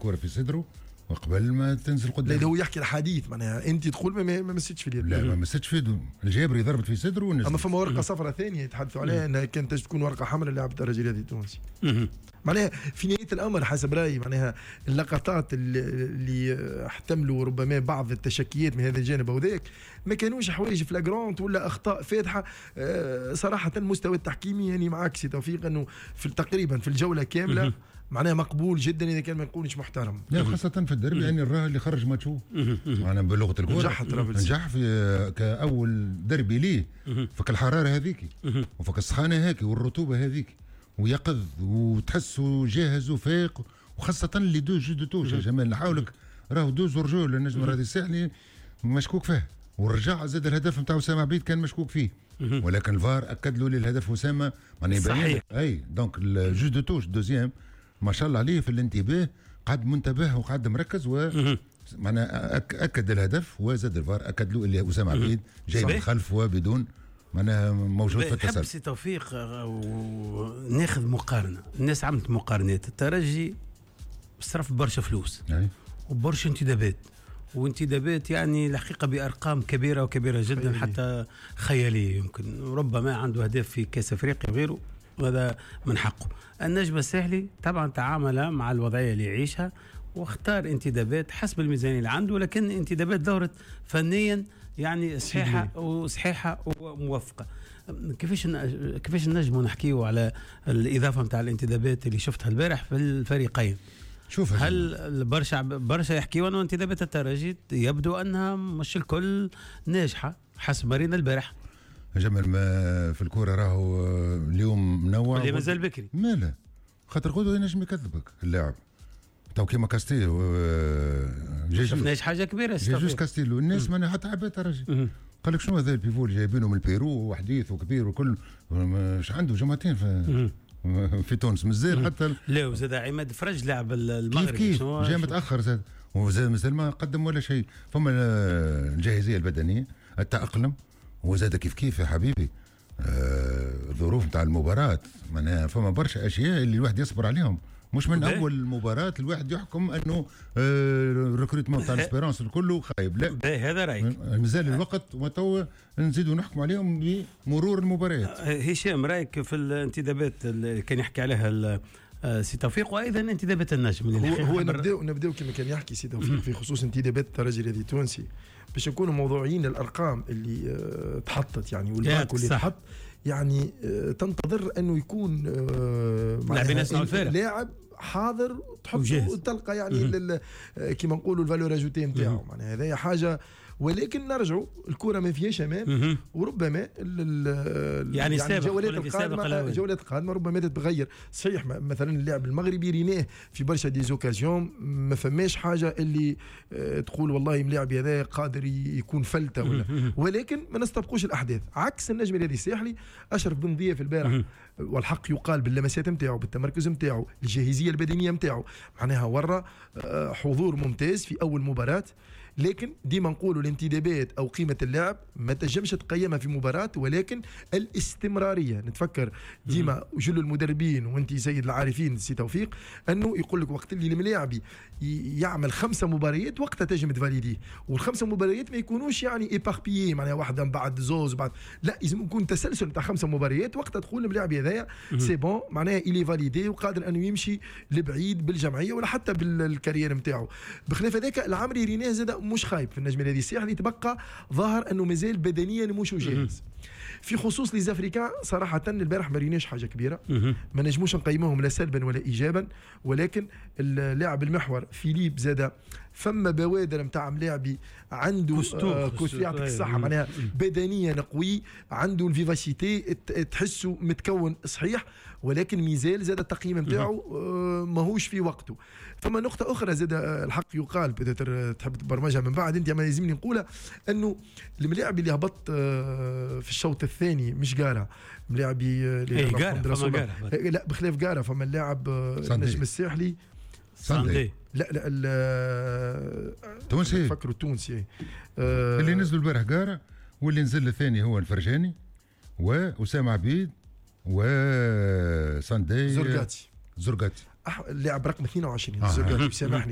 الكره في صدره وقبل ما تنزل قدام. لا هو يحكي الحديث معناها انت تقول ما مسيتش في اليد. لا ما مسيتش في يده، الجابري ضربت في صدره ونزل. اما فما ورقه صفراء ثانيه يتحدثوا عليها انها كانت تكون ورقه حمراء للاعب الدرجه الرياضي التونسي. معناها في نهايه الامر حسب رايي معناها اللقطات اللي احتملوا ربما بعض التشكيات من هذا الجانب او ذاك ما كانوش حوايج فلاجرونت ولا اخطاء فادحه. صراحه المستوى التحكيمي يعني معك سي توفيق انه في تقريبا في الجوله كامله معناها مقبول جدا اذا كان ما نكونش محترم. لا خاصه في الدربي يعني الراه اللي خرج ماتشو معناها بلغه الكره نجح في كاول دربي ليه فك الحراره هذيك وفك السخانه هذيك والرطوبه هذيك ويقظ وتحسوا جاهز وفايق وخاصه اللي دو جو دو توش يا جمال نحاولك راهو دوز رجول النجم الرياضي الساحلي مشكوك فيه ورجع زاد الهدف نتاع اسامه عبيد كان مشكوك فيه ولكن الفار اكد له الهدف اسامه معناها صحيح. اي دونك الجو دو توش دوزيام ما شاء الله عليه في الانتباه قعد منتبه وقعد مركز و معناها اكد الهدف وزاد الفار اكد له اللي اسامه عبيد جاي من خلف وبدون معناها موجود في التسلل. سي توفيق وناخذ مقارنه، الناس عملت مقارنات، الترجي صرف برشا فلوس وبرشا انتدابات وانتدابات يعني الحقيقه بارقام كبيره وكبيره جدا خيالي. حتى خياليه يمكن ربما عنده اهداف في كاس افريقيا وغيره وهذا من حقه. النجم الساحلي طبعا تعامل مع الوضعيه اللي يعيشها واختار انتدابات حسب الميزانيه اللي عنده، لكن انتدابات دورت فنيا يعني صحيحه وموفقه. كيفاش النجم نحكيوا على الاضافه نتاع الانتدابات اللي شفتها البارح في الفريقين؟ شوف هل برشا يحكيوا انه انتدابات الترجي يبدو انها مش الكل ناجحه حسب مارينا البارح. جمال ما في الكوره راهو اليوم منوع اللي مازال بكري ماله خاطر غدوه ينجم يكذبك اللاعب تو كيما كاستيلو شفناش حاجه كبيره جيجوس كاستيلو الناس ما حتى عباد ترجي قال لك شنو هذا البيفو اللي جايبينه من البيرو وحديث وكبير وكل مش عنده جمعتين في تونس مازال حتى لا وزاد عماد فرج لاعب المغرب كيف جاي متاخر زاد وزاد مازال ما قدم ولا شيء. فما الجاهزيه البدنيه التأقلم وزاد كيف يا حبيبي الظروف نتاع المباراة معناها فما برشا اشياء اللي الواحد يصبر عليهم مش من اول مباراة الواحد يحكم انه الريكروتمون تاع الاسبيرونس الكل خايب. لا هذا رايك مازال الوقت وتوا نزيدوا نحكم عليهم بمرور المباريات. هشام رايك في الانتدابات اللي كان يحكي عليها سي توفيق وايضا انتدابات النجم اللي هو نبداو كما كان يحكي سي توفيق في خصوص انتدابات الترجي الرياضي التونسي باش نكونوا موضوعيين. الارقام اللي تحطت يعني والباكو اللي تحط يعني تنتظر انه يكون لاعب حاضر تحط تلقى يعني كما نقولوا الفالور اجوتي نتاعو معناها هذه حاجه. ولكن نرجعوا الكره ما فيهاش امان وربما يعني الجولات القادمه ربما تتغير. صحيح مثلا اللاعب المغربي ريناه في برشا ديزوكازيون ما فماش حاجه اللي تقول والله اللاعب هذا قادر يكون فلته ولا ولكن ما نستبقوش الاحداث. عكس النجم الرياضي الساحلي اشرف بن ضياف البارح والحق يقال باللمسات نتاعو بالتمركز نتاعو الجاهزيه البدنيه نتاعو معناها ورا حضور ممتاز في اول مباراه. لكن ديما نقولوا الانتدابات او قيمه اللاعب ما تنجمش تقيمها في مباراه ولكن الاستمراريه. نتفكر ديما جل المدربين وانت سيد العارفين سي توفيق انه يقول لك وقت اللي الملاعب يعمل 5 مباريات وقتها تنجم تفاليديه والخمسه مباريات ما يكونوش يعني ايباربيي معناها واحده بعد زوز بعد لا لازم يكون تسلسل تاع 5 مباريات وقتها تقول الملاعب هذايا سي بون معناها الي فاليدي وقادر انه يمشي لبعيد بالجمعيه ولا حتى بالكارير نتاعو. بخلاف هذاك العمري ريناه زاد مش خايب في النجم الرياضي الساحلي يتبقى ظاهر انه مازال بدنيا مش جاهز. في خصوص لي زافريكان صراحه البارح ما ريناش حاجه كبيره ما نجموش نقيموهم لا سلبا ولا ايجابا. ولكن اللاعب المحور فيليب زاد فما بوادر نتاع ملاعبي عنده كوستو يعطيك الصحه معناها بدنيا قوي عنده الفيفاسيتي تحسه متكون صحيح ولكن ميزال زاد التقييم نتاعو ماهوش في وقته. فما نقطه اخرى زاد الحق يقال بدأت تحب تبرمجها من بعد انت ما لازمني نقولها انه الملاعب اللي هبط في الشوط الثاني مش قاره ملاعبي لا بخلاف قاره فما اللاعب النجم الساحلي ساندي لا تونسي فكروا التونسي اللي نزلوا البارح قاره واللي نزل الثاني هو الفرجاني وأسامة عبيد وساندي زرقاتي اللاعب رقم 22 زرقاتي سامحني